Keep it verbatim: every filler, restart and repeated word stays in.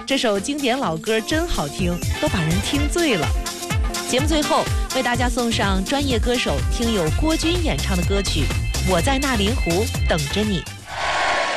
这首经典老歌真好听，都把人听醉了。节目最后为大家送上专业歌手听友郭军演唱的歌曲《我在纳林湖等着你》。